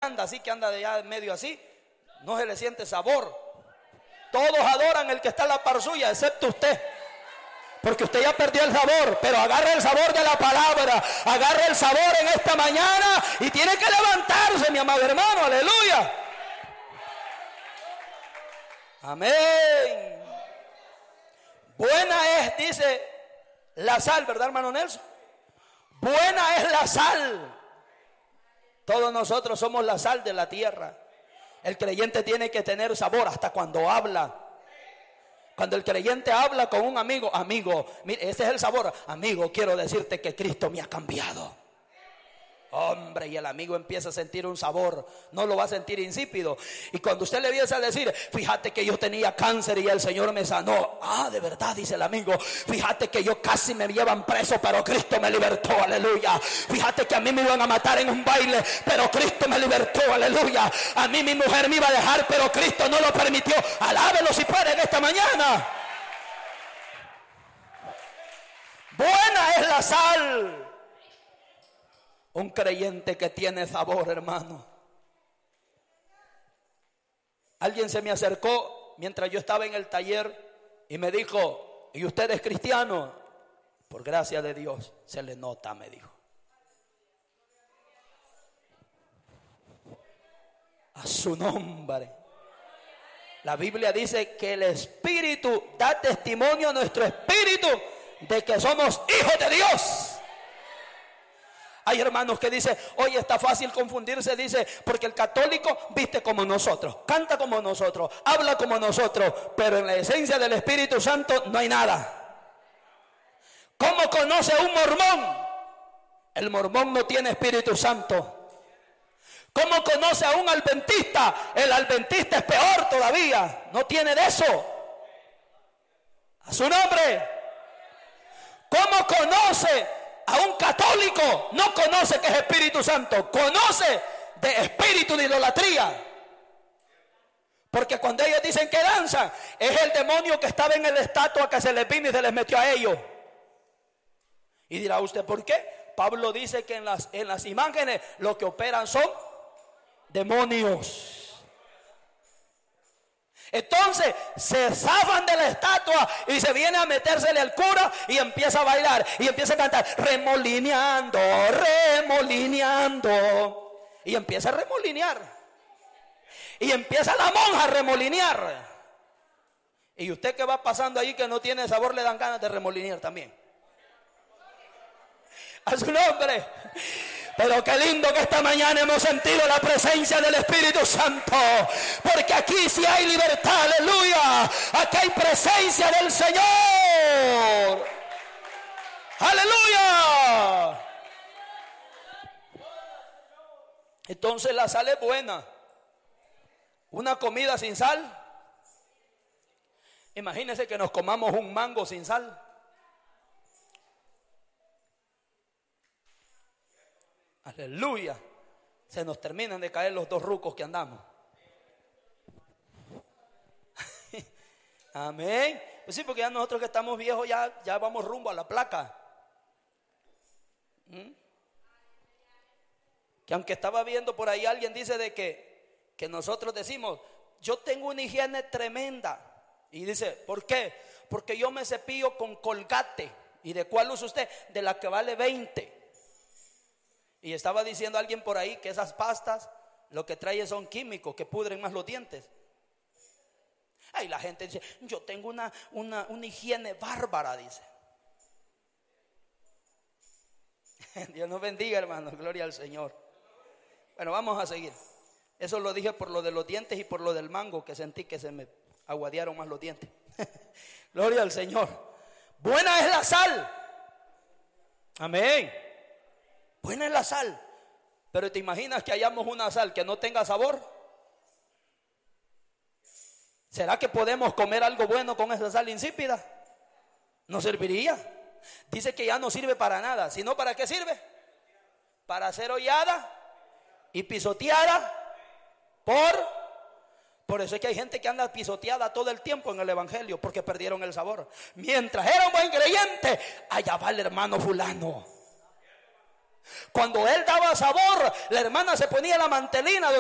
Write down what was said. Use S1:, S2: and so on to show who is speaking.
S1: anda así, que anda de allá medio así, no se le siente sabor. Todos adoran el que está en la par suya, excepto usted. Porque usted ya perdió el sabor, pero agarre el sabor de la palabra, agarre el sabor en esta mañana y tiene que levantarse, mi amado hermano, aleluya. Amén. Buena es, dice, la sal, ¿verdad, hermano Nelson? Buena es la sal. Todos nosotros somos la sal de la tierra. El creyente tiene que tener sabor hasta cuando habla. Cuando el creyente habla con un amigo, amigo, mire, ese es el sabor. Amigo, quiero decirte que Cristo me ha cambiado. Hombre, y el amigo empieza a sentir un sabor, no lo va a sentir insípido. Y cuando usted le empieza a decir, fíjate que yo tenía cáncer y el Señor me sanó. Ah, de verdad, dice el amigo. Fíjate que yo casi me llevan preso, pero Cristo me libertó, aleluya. Fíjate que a mí me iban a matar en un baile, pero Cristo me libertó, aleluya. A mí mi mujer me iba a dejar, pero Cristo no lo permitió. Alábelo si puede en esta mañana. Buena es la sal. Un creyente que tiene sabor, hermano. Alguien se me acercó mientras yo estaba en el taller y me dijo, ¿y usted es cristiano? Por gracia de Dios, se le nota, me dijo. A su nombre. La Biblia dice que el Espíritu da testimonio a nuestro espíritu de que somos hijos de Dios. Hay hermanos que dicen, oye, está fácil confundirse, dice, porque el católico viste como nosotros, canta como nosotros, habla como nosotros, pero en la esencia del Espíritu Santo no hay nada. ¿Cómo conoce un mormón? El mormón no tiene Espíritu Santo. ¿Cómo conoce a un adventista? El adventista es peor todavía, no tiene de eso. A su nombre. ¿Cómo conoce a un católico? No conoce que es Espíritu Santo, conoce de espíritu de idolatría. Porque cuando ellos dicen que danzan, es el demonio que estaba en la estatua que se les vino y se les metió a ellos. Y dirá usted, ¿por qué? Pablo dice que en las imágenes lo que operan son demonios. Entonces se zafan de la estatua y se viene a metérsele al cura y empieza a bailar y empieza a cantar remolineando, remolineando, y empieza a remolinear y empieza la monja a remolinear. Y usted que va pasando ahí que no tiene sabor, le dan ganas de remolinear también. A su nombre. Pero qué lindo que esta mañana hemos sentido la presencia del Espíritu Santo. Porque aquí sí hay libertad, aleluya. Aquí hay presencia del Señor. Aleluya. Entonces la sal es buena. Una comida sin sal. Imagínense que nos comamos un mango sin sal. Aleluya. Se nos terminan de caer los dos rucos que andamos. Amén. Pues sí, porque ya nosotros que estamos viejos ya vamos rumbo a la placa. Que aunque estaba viendo por ahí, alguien dice de que nosotros decimos, yo tengo una higiene tremenda. Y dice, ¿por qué? Porque yo me cepillo con Colgate. ¿Y de cuál usa usted? De la que vale 20. Y estaba diciendo alguien por ahí que esas pastas lo que traen son químicos que pudren más los dientes. Ay, la gente dice, yo tengo una higiene bárbara, dice. Dios nos bendiga, hermanos, gloria al Señor. Bueno, vamos a seguir. Eso lo dije por lo de los dientes y por lo del mango, que sentí que se me aguadearon más los dientes. Gloria al Señor. Buena es la sal. Amén. Buena es la sal. Pero ¿te imaginas que hayamos una sal que no tenga sabor? ¿Será que podemos comer algo bueno con esa sal insípida? ¿No serviría? Dice que ya no sirve para nada. ¿Sino para qué sirve? Para ser hollada y pisoteada por eso es que hay gente que anda pisoteada todo el tiempo en el evangelio, porque perdieron el sabor. Mientras era un buen creyente, allá va el hermano fulano. Cuando él daba sabor, la hermana se ponía la mantelina